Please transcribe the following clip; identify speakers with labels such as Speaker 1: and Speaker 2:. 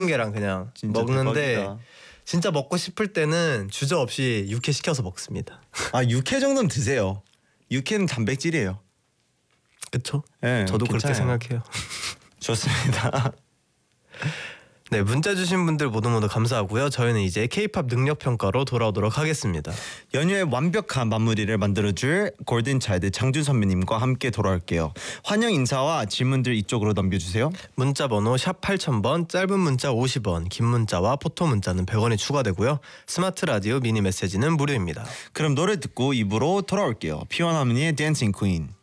Speaker 1: 게랑 그냥
Speaker 2: 진짜
Speaker 1: 먹는데
Speaker 2: 대박이다.
Speaker 1: 진짜 먹고 싶을 때는 주저 없이 육회 시켜서 먹습니다.
Speaker 2: 아 육회 정도는 드세요. 육회는 단백질이에요.
Speaker 1: 그쵸?
Speaker 2: 네,
Speaker 1: 저도 그렇게
Speaker 2: 괜찮아요.
Speaker 1: 생각해요.
Speaker 2: 좋습니다.
Speaker 1: 네, 문자 주신 분들 모두 감사하고요. 저희는 이제 K-팝 능력 평가로 돌아오도록 하겠습니다.
Speaker 2: 연휴의 완벽한 마무리를 만들어줄 골든차일드 장준 선배님과 함께 돌아올게요. 환영 인사와 질문들 이쪽으로 넘겨주세요.
Speaker 1: 문자 번호 샵 8000번, 짧은 문자 50원, 긴 문자와 포토 문자는 100원이 추가되고요. 스마트 라디오 미니 메시지는 무료입니다.
Speaker 2: 그럼 노래 듣고 입으로 돌아올게요. 피원하모니의 댄싱 퀸.